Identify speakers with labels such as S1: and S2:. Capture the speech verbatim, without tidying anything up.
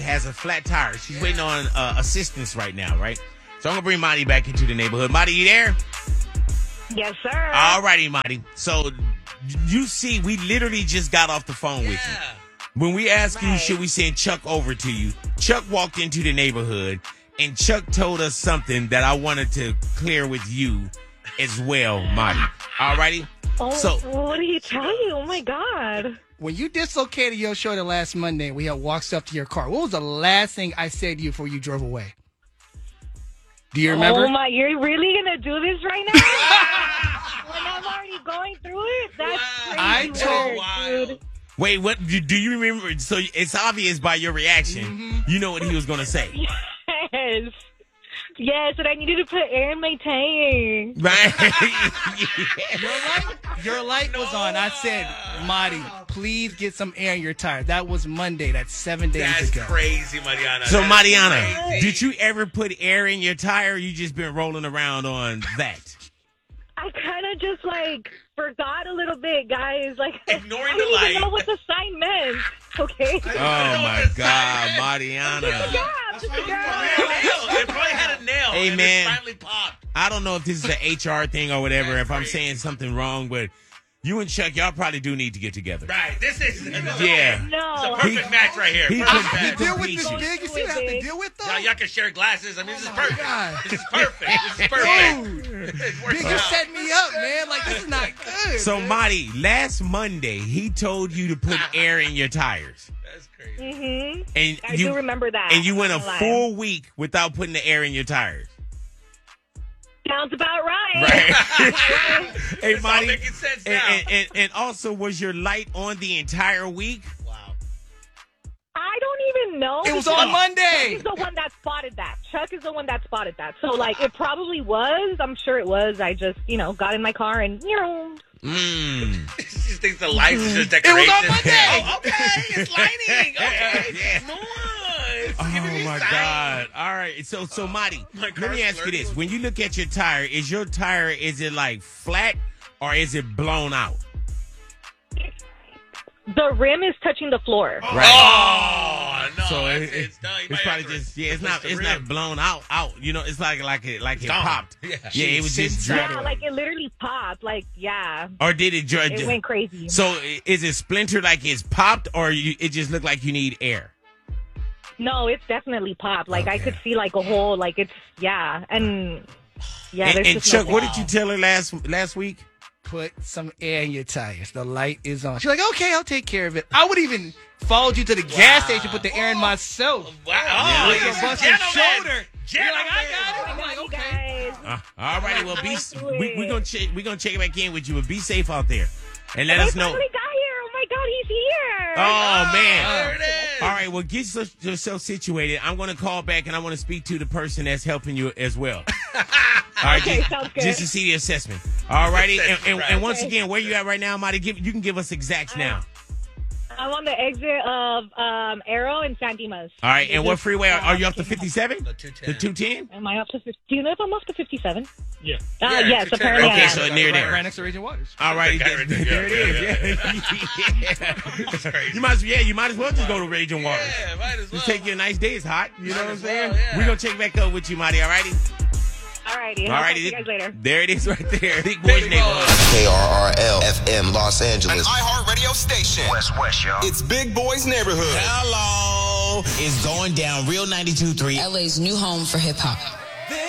S1: has a flat tire. She's waiting on uh, assistance right now, right? So I'm going to bring Marty back into the neighborhood. Marty, you there?
S2: Yes, sir.
S1: All righty, Marty. So you see, we literally just got off the phone
S3: Yeah.
S1: with you. When we asked
S2: Right.
S1: you, should we send Chuck over to you, Chuck walked into the neighborhood, and Chuck told us something that I wanted to clear with you as well, Marty. All righty?
S2: Oh,
S1: So-
S2: what did he tell you? Oh, my God.
S4: When you dislocated your shoulder last Monday, we had walks up to your car. What was the last thing I said to you before you drove away? Do you remember?
S2: Oh, my. You're really going to do this right now? When I'm already going through it? That's
S3: Wow.
S2: crazy.
S4: I told-
S2: work,
S3: Wild.
S2: dude.
S1: Wait, what do, do you remember? So it's obvious by your reaction,
S4: Mm-hmm.
S1: you know what he was going to say.
S2: Yes. Yes, and I needed to put air in my tank.
S1: Right?
S4: Your light, your light was on. I said, Marty, please get some air in your tire. That was Monday. That's seven days
S3: That's
S4: ago.
S3: crazy, Mariana.
S1: So,
S3: That's
S1: Mariana,
S3: crazy.
S1: did you ever put air in your tire, or you just been rolling around on that?
S2: I kind of just, like, forgot a little bit, guys. Like,
S3: Ignoring
S2: I
S3: the
S2: didn't
S3: light.
S2: even know what the sign meant, okay?
S1: Oh, my God, Mariana.
S2: Yeah, just a
S3: It
S2: girl.
S3: It probably had a nail.
S1: Hey,
S3: and
S1: man.
S3: It finally popped.
S1: I don't know if this is an H R thing or whatever,
S3: That's
S1: if I'm
S3: crazy.
S1: saying something wrong, but you and Chuck, y'all probably do need to get together.
S3: Right. This is
S1: Yeah.
S2: No.
S3: It's a perfect
S1: He-
S3: match right here.
S1: he
S3: Perfect
S1: could- he
S3: match.
S1: could-
S4: Deal with
S1: beat
S4: this
S1: you.
S4: big. You see what I have to deal with, though?
S3: Y'all, y'all can share glasses. I mean, this is
S4: my
S3: perfect.
S4: God.
S3: This is perfect. This is perfect.
S4: Dude,
S3: It works
S4: Big, you
S3: out.
S4: set me up, man. Like, this is not good.
S1: So,
S4: man.
S1: Marty, last Monday, he told you to put air in your tires.
S3: That's crazy.
S2: Mm-hmm.
S1: And
S2: I
S1: you,
S2: do remember that.
S1: And you went a
S2: I'm not gonna lie.
S1: full week without putting the air in your tires.
S2: Sounds about right.
S1: Right. Hey,
S3: It's all
S1: Marty.
S3: making sense
S1: And,
S3: now.
S1: and, and, and also, was your light on the entire week?
S3: Wow.
S2: I don't even know.
S4: It was
S2: because
S4: on
S2: Chuck
S4: Monday.
S2: is the one that spotted that. Chuck is the one that spotted that. So, like, it probably was. I'm sure it was. I just, you know, got in my car and, you know.
S1: Mmm.
S3: She just thinks the lights is just
S4: It was
S3: decoration.
S4: on Monday.
S3: Oh, okay. It's lighting. Okay.
S1: Yeah.
S3: Nice.
S1: Oh,
S3: Giving me
S1: my
S3: signs.
S1: God. All right. So, so Marty,
S3: My
S1: let
S3: car's
S1: me ask you
S3: flirting
S1: this.
S3: with-
S1: When you look at your tire, is your tire, is it like flat or is it blown out?
S2: The rim is touching the floor.
S1: Right.
S3: Oh, no.
S1: So
S3: it's,
S1: it-
S3: it's, done. You
S1: It's
S3: might
S1: probably
S3: have to
S1: just, yeah, it's
S3: replace
S1: not,
S3: the
S1: it's
S3: rim.
S1: not blown out, out. You know, it's like, like it, like it
S3: gone.
S1: popped.
S3: Yeah.
S1: Yeah, it was just
S4: Sitting
S1: driving.
S2: Yeah, like, it literally popped. Like, yeah.
S1: Or did it, dr-
S2: It went crazy.
S1: So i- is it splintered like it's popped, or you, it just looked like you need air?
S2: No, it's definitely popped. Like, I
S1: Okay.
S2: could see, like, a whole, like, it's, yeah. And, yeah,
S1: and
S2: there's
S1: and
S2: just
S1: Chuck,
S2: no
S1: what did you tell her last last week?
S4: Put some air in your tires. The light is on. She's like, okay, I'll take care of it. I would even followed you to the gas station, put the air in myself.
S3: Wow.
S1: Yeah.
S3: Oh,
S4: Like
S3: ladies
S4: a
S3: and
S4: busted
S3: gentlemen.
S4: shoulder. You're
S3: Gentlemen.
S4: like, I got it. I'm
S2: I
S4: like,
S2: know,
S4: okay.
S2: you guys.
S1: Uh, all righty, well, be
S2: Into
S1: we
S2: it.
S1: we gonna check we gonna check back in with you, but be safe out there, and let
S2: They
S1: us know.
S2: finally got here. Oh, my God, he's here.
S1: Oh man!
S3: There it is.
S1: All right, well, get so- yourself situated. I'm gonna call back and I want to speak to the person that's helping you as well. All right,
S2: Okay,
S1: just,
S2: sounds good.
S1: just to see the assessment. All righty, and, and,
S3: Right.
S1: and once
S2: Okay.
S1: again, where you at right now, Marty? Give you can give us exacts now.
S2: I'm on the exit of um, Arrow and San Dimas.
S1: All right, and what
S2: Just,
S1: freeway are, are you
S2: uh,
S1: up to? fifty-seven?
S3: The two ten.
S1: The two ten?
S2: Am I up to fifty? Do you know if I'm up to fifty-seven?
S3: Yeah.
S2: Uh,
S3: Yeah,
S2: yes,
S3: two ten.
S2: apparently
S1: Okay,
S2: I am.
S1: so near
S4: right,
S1: there.
S4: right next to Raging Waters.
S1: All right,
S3: Okay, right there,
S1: there it
S3: yeah,
S1: is. Yeah.
S3: crazy.
S1: You might, as- yeah, you might as well just go to Raging Waters.
S3: Yeah, might as well.
S1: Just take your nice day. It's hot. You know
S3: Might
S1: what I'm
S3: as
S1: saying?
S3: well, yeah.
S1: We're gonna check back up with you, Marty. All righty.
S2: Alrighty.
S1: All
S2: I'll
S1: righty.
S2: talk to you guys later.
S1: There it is, right there. Big
S3: Big
S1: Boys Neighborhood.
S5: K R R L F M Los Angeles.
S6: An iHeartRadio station.
S5: West West, y'all.
S6: It's Big Boy's Neighborhood.
S7: Hello. It's going down. Real ninety-two point three.
S8: L A's new home for hip hop.